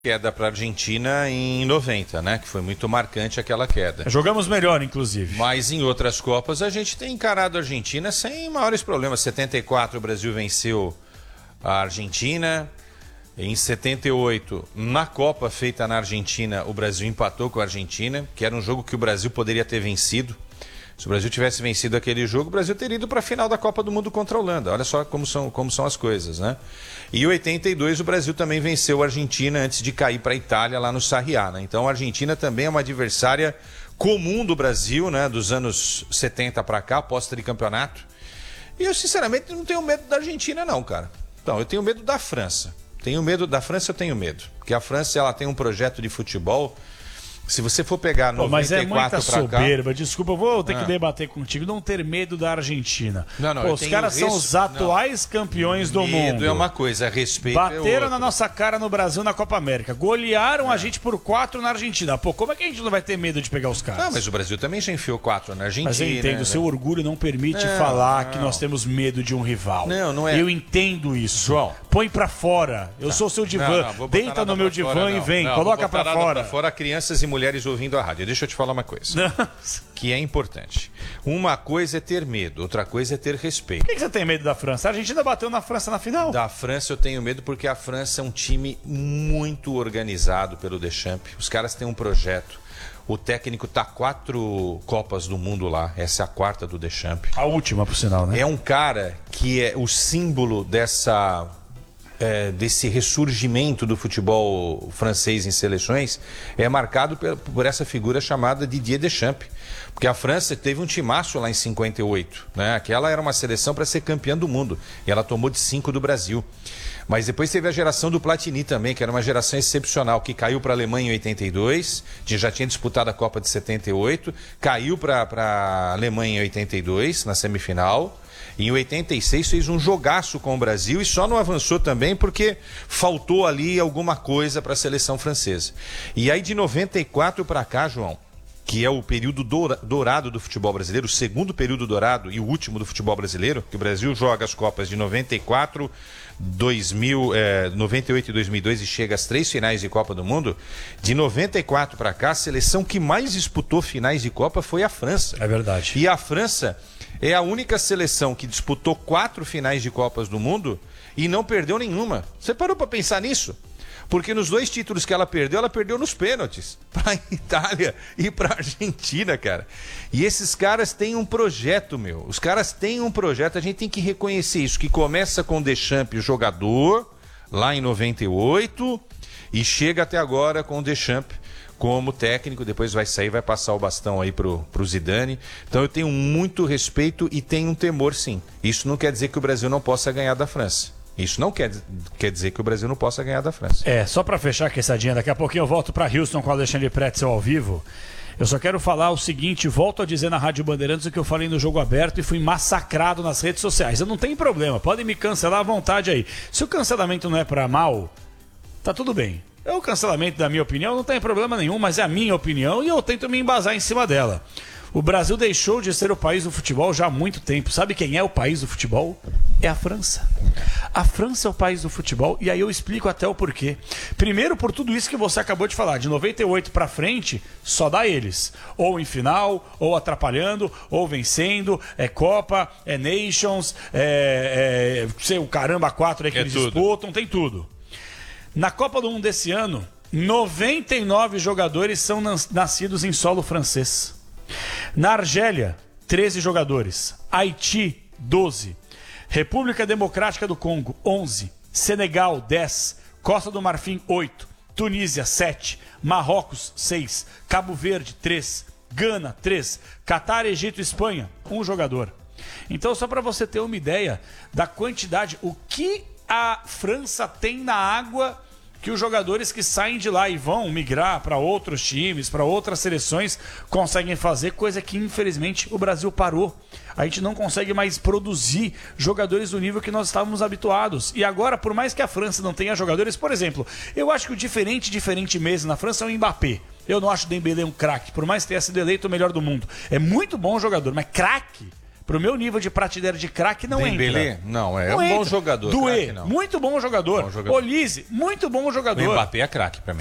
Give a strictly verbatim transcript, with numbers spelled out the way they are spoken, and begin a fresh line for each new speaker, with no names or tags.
queda para a Argentina em noventa, né? Que foi muito marcante aquela queda.
Jogamos melhor, inclusive.
Mas em outras Copas a gente tem encarado a Argentina sem maiores problemas. Em setenta e quatro o Brasil venceu a Argentina. Em setenta e oito, na Copa feita na Argentina, o Brasil empatou com a Argentina, que era um jogo que o Brasil poderia ter vencido. Se o Brasil tivesse vencido aquele jogo, o Brasil teria ido para a final da Copa do Mundo contra a Holanda. Olha só como são, como são as coisas, né? E em oitenta e dois, o Brasil também venceu a Argentina antes de cair para a Itália lá no Sarriá, né? Então a Argentina também é uma adversária comum do Brasil, né? Dos anos setenta para cá, pós-tricampeonato. E eu, sinceramente, não tenho medo da Argentina, não, cara. Então, eu tenho medo da França. Tenho medo da França, eu tenho medo. Porque a França, ela tem um projeto de futebol. Se você for pegar noventa e quatro
Mas é muita soberba,
cá...
desculpa, eu vou ter
ah.
que debater contigo, não ter medo da Argentina.
Não, não,
Pô, os caras são
res...
os atuais não. campeões do
medo
mundo.
É uma coisa, respeito
Bateram
é
na nossa cara no Brasil na Copa América, golearam é. a gente por quatro na Argentina. Pô, como é que a gente não vai ter medo de pegar os caras?
Não, mas o Brasil também já enfiou quatro na Argentina.
Mas eu entendo,
né?
o seu orgulho não permite não, falar não. que nós temos medo de um rival.
Não, não é.
Eu entendo isso.
João.
Põe pra fora. Eu tá. sou seu divã. Não, não, Deita no meu divã fora, e vem.
Não,
Coloca pra fora.
pra fora crianças e mulheres ouvindo a rádio. Deixa eu te falar uma coisa. Que é importante. Uma coisa é ter medo, outra coisa é ter respeito.
Por que você tem medo da França? A Argentina bateu na França na final.
Da França eu tenho medo porque a França é um time muito organizado pelo Deschamps. Os caras têm um projeto. O técnico tá quatro Copas do Mundo lá. Essa é a quarta do Deschamps.
A última, por sinal, né?
É um cara que é o símbolo dessa... É, desse ressurgimento do futebol francês em seleções é marcado por, por essa figura chamada Didier Deschamps. Porque a França teve um timaço lá em cinquenta e oito, né? Aquela era uma seleção para ser campeã do mundo e ela tomou de cinco do Brasil. Mas depois teve a geração do Platini também, que era uma geração excepcional, que caiu para a Alemanha em oitenta e dois, que já tinha disputado a Copa de setenta e oito, caiu para a Alemanha em oitenta e dois, na semifinal. Em oitenta e seis fez um jogaço com o Brasil e só não avançou também porque faltou ali alguma coisa para a seleção francesa. E aí de noventa e quatro para cá, João, que é o período dourado do futebol brasileiro, o segundo período dourado e o último do futebol brasileiro, que o Brasil joga as Copas de noventa e quatro, dois mil, é, noventa e oito e dois mil e dois e chega às três finais de Copa do Mundo. De noventa e quatro para cá, a seleção que mais disputou finais de Copa foi a França.
É verdade.
E a França é a única seleção que disputou quatro finais de Copas do Mundo e não perdeu nenhuma. Você parou para pensar nisso? Porque nos dois títulos que ela perdeu, ela perdeu nos pênaltis. Para a Itália e para a Argentina, cara. E esses caras têm um projeto, meu. Os caras têm um projeto, a gente tem que reconhecer isso, que começa com o Deschamps, o jogador, lá em noventa e oito, e chega até agora com o Deschamps como técnico, depois vai sair, vai passar o bastão aí pro, pro Zidane. Então eu tenho muito respeito e tenho um temor, sim. Isso não quer dizer que o Brasil não possa ganhar da França. Isso não quer, quer dizer que o Brasil não possa ganhar da França.
É, só para fechar a quesadinha, daqui a pouquinho eu volto para Houston com o Alexandre Pretzel ao vivo. Eu só quero falar o seguinte, volto a dizer na Rádio Bandeirantes o que eu falei no Jogo Aberto e fui massacrado nas redes sociais. Eu não tenho problema, podem me cancelar à vontade aí. Se o cancelamento não é para mal, tá tudo bem. É o cancelamento da minha opinião, não tem problema nenhum, mas é a minha opinião e eu tento me embasar em cima dela. O Brasil deixou de ser o país do futebol já há muito tempo. Sabe quem é o país do futebol? É a França. A França é o país do futebol e aí eu explico até o porquê. Primeiro, por tudo isso que você acabou de falar. De noventa e oito para frente, só dá eles. Ou em final, ou atrapalhando, ou vencendo. É Copa, é Nations, é, é sei, o caramba quatro aí que
é
eles
tudo.
disputam, tem tudo. Na Copa do Mundo desse ano, noventa e nove jogadores são nascidos em solo francês. Na Argélia, treze jogadores. Haiti, doze. República Democrática do Congo, onze. Senegal, dez. Costa do Marfim, oito. Tunísia, sete. Marrocos, seis. Cabo Verde, três. Gana, três. Catar, Egito e Espanha, um jogador. Então, só para você ter uma ideia da quantidade, o que a França tem na água que os jogadores que saem de lá e vão migrar para outros times, para outras seleções, conseguem fazer, coisa que infelizmente o Brasil parou. A gente não consegue mais produzir jogadores do nível que nós estávamos habituados. E agora, por mais que a França não tenha jogadores, por exemplo, eu acho que o diferente, diferente mesmo na França é o Mbappé. Eu não acho o Dembélé um craque, por mais que tenha sido eleito o melhor do mundo. É muito bom jogador, mas craque? pro meu nível de prateleira de craque, não
Dembélé?
entra.
Não, é
Não
um bom
entra.
jogador.
Doué,
craque não.
muito bom jogador.
Bom jogador.
Olise, muito bom
O
jogador.
Mbappé é craque pra mim.